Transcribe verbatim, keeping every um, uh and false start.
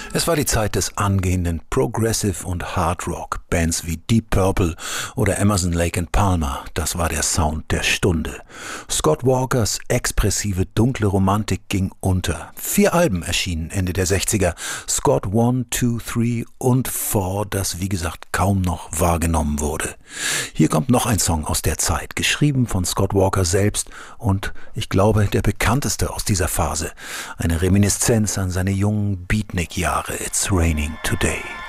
Es war die Zeit des angehenden Progressive und Hard Rock. Bands wie Deep Purple oder Emerson, Lake and Palmer, das war der Sound der Stunde. Scott Walkers expressive dunkle Romantik ging unter. Vier Alben erschienen Ende der sechziger. Scott One, Two, Three und Four, das wie gesagt kaum noch wahrgenommen wurde. Hier kommt noch ein Song aus der Zeit, geschrieben von Scott Walker selbst und ich glaube der bekannteste aus dieser Phase. Eine Reminiszenz an seine jungen Beatnik-Jahre. It's Raining Today.